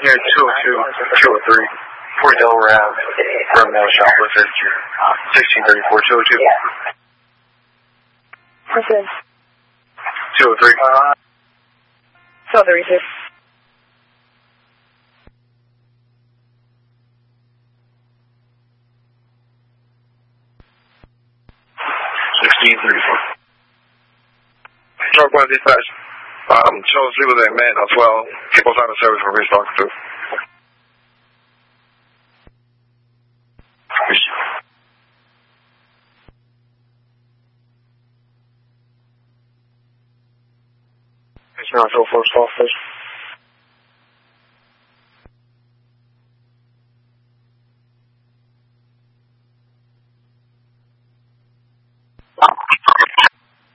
Yeah, 202, 203, 40 Delaware Ave, Birmingham Shoplifter, 1634, 202. What's this? 203. 236. Truck 1 dispatch. Chose people that met as well. People out of service for Rich Talk 2. It's not so first office.